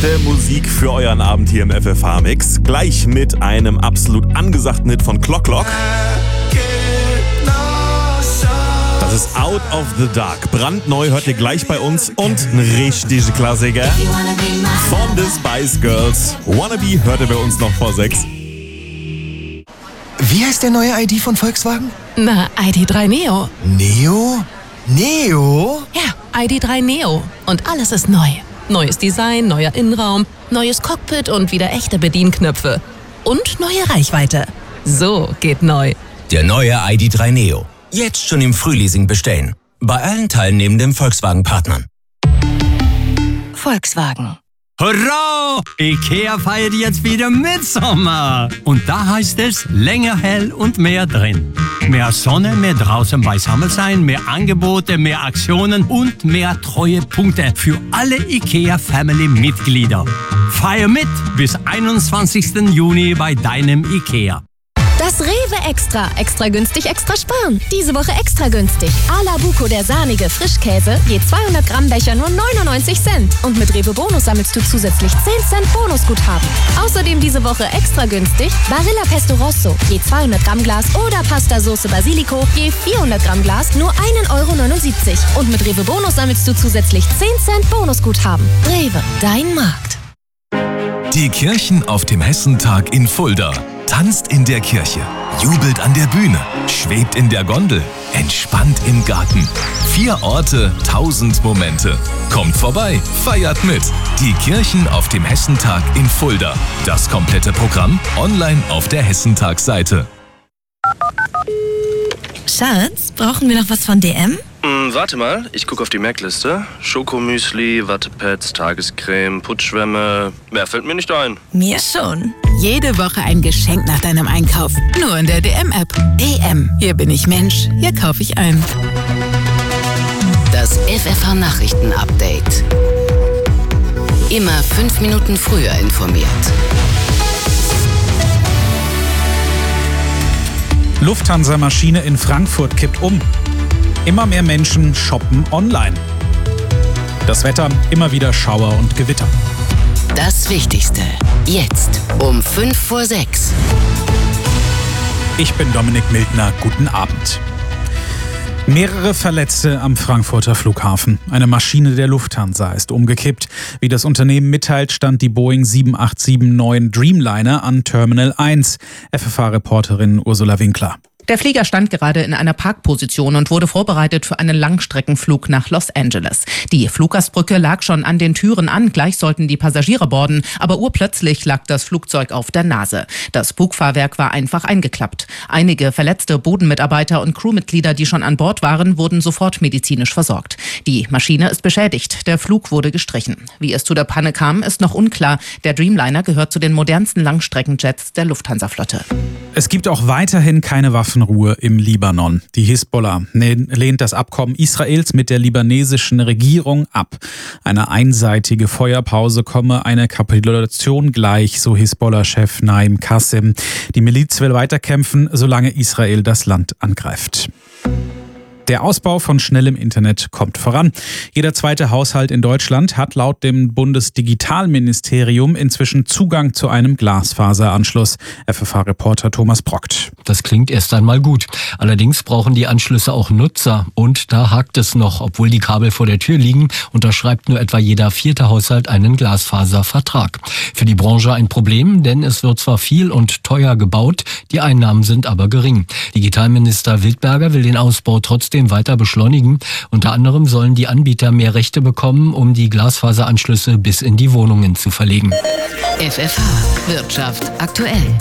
beste Musik für euren Abend hier im FFH-Mix. Gleich mit einem absolut angesagten Hit von Clock Clock. Das ist Out of the Dark. Brandneu hört ihr gleich bei uns. Und ein richtiger Klassiker von The Spice Girls. Wannabe hört ihr bei uns noch vor 6. Wie heißt der neue ID von Volkswagen? Na, ID.3 Neo. Neo? Neo? Ja, ID.3 Neo. Und alles ist neu. Neues Design, neuer Innenraum, neues Cockpit und wieder echte Bedienknöpfe. Und neue Reichweite. So geht neu. Der neue ID.3 Neo. Jetzt schon im Frühleasing bestellen. Bei allen teilnehmenden Volkswagen-Partnern. Volkswagen. Hurra! IKEA feiert jetzt wieder Mitsommer. Und da heißt es länger hell und mehr drin. Mehr Sonne, mehr draußen beisammen sein, mehr Angebote, mehr Aktionen und mehr Treuepunkte für alle IKEA-Family-Mitglieder. Feier mit bis 21. Juni bei deinem IKEA. Das Rewe Extra. Extra günstig, extra sparen. Diese Woche extra günstig. Ala Buco, der sahnige Frischkäse, je 200 Gramm Becher nur 99 Cent. Und mit Rewe Bonus sammelst du zusätzlich 10 Cent Bonusguthaben. Außerdem diese Woche extra günstig Barilla Pesto Rosso, je 200 Gramm Glas oder Pasta Sauce Basilico, je 400 Gramm Glas nur 1,79 Euro. Und mit Rewe Bonus sammelst du zusätzlich 10 Cent Bonusguthaben. Rewe, dein Markt. Die Kirchen auf dem Hessentag in Fulda. Tanzt in der Kirche, jubelt an der Bühne, schwebt in der Gondel, entspannt im Garten. 4 Orte, 1000 Momente. Kommt vorbei, feiert mit. Die Kirchen auf dem Hessentag in Fulda. Das komplette Programm online auf der Hessentag-Seite. Schatz, brauchen wir noch was von DM? Warte mal, ich gucke auf die Merkliste. Schokomüsli, Wattepads, Tagescreme, Putzschwämme. Mehr fällt mir nicht ein. Mir schon. Jede Woche ein Geschenk nach deinem Einkauf. Nur in der DM-App. DM. Hier bin ich Mensch. Hier kaufe ich ein. Das FFH-Nachrichten-Update. Immer 5 Minuten früher informiert. Lufthansa-Maschine in Frankfurt kippt um. Immer mehr Menschen shoppen online. Das Wetter, immer wieder Schauer und Gewitter. Das Wichtigste. Jetzt um 5 vor 6. Ich bin Dominik Mildner. Guten Abend. Mehrere Verletzte am Frankfurter Flughafen. Eine Maschine der Lufthansa ist umgekippt. Wie das Unternehmen mitteilt, stand die Boeing 787-9 Dreamliner an Terminal 1. FFH-Reporterin Ursula Winkler. Der Flieger stand gerade in einer Parkposition und wurde vorbereitet für einen Langstreckenflug nach Los Angeles. Die Fluggastbrücke lag schon an den Türen an, gleich sollten die Passagiere boarden, aber urplötzlich lag das Flugzeug auf der Nase. Das Bugfahrwerk war einfach eingeklappt. Einige verletzte Bodenmitarbeiter und Crewmitglieder, die schon an Bord waren, wurden sofort medizinisch versorgt. Die Maschine ist beschädigt, der Flug wurde gestrichen. Wie es zu der Panne kam, ist noch unklar. Der Dreamliner gehört zu den modernsten Langstreckenjets der Lufthansa-Flotte. Es gibt auch weiterhin keine Waffenruhe im Libanon. Die Hisbollah lehnt das Abkommen Israels mit der libanesischen Regierung ab. Eine einseitige Feuerpause komme einer Kapitulation gleich, so Hisbollah-Chef Naim Qassem. Die Miliz will weiterkämpfen, solange Israel das Land angreift. Der Ausbau von schnellem Internet kommt voran. Jeder zweite Haushalt in Deutschland hat laut dem Bundesdigitalministerium inzwischen Zugang zu einem Glasfaseranschluss. FFH-Reporter Thomas Brockt. Das klingt erst einmal gut. Allerdings brauchen die Anschlüsse auch Nutzer. Und da hakt es noch. Obwohl die Kabel vor der Tür liegen, unterschreibt nur etwa jeder 4. Haushalt einen Glasfaservertrag. Für die Branche ein Problem, denn es wird zwar viel und teuer gebaut, die Einnahmen sind aber gering. Digitalminister Wildberger will den Ausbau trotzdem weiter beschleunigen. Unter anderem sollen die Anbieter mehr Rechte bekommen, um die Glasfaseranschlüsse bis in die Wohnungen zu verlegen. FFH Wirtschaft aktuell.